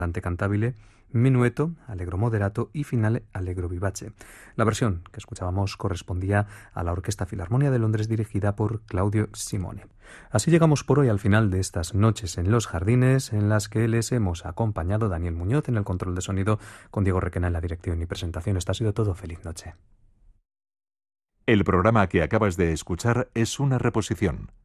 Andante cantabile, minueto, allegro moderato y finale allegro vivace. La versión que escuchábamos correspondía a la Orquesta Filarmonia de Londres dirigida por Claudio Simone. Así llegamos por hoy al final de estas noches en los jardines en las que les hemos acompañado Daniel Muñoz en el control de sonido, con Diego Requena en la dirección y presentación. Esto ha sido todo. Feliz noche. El programa que acabas de escuchar es una reposición.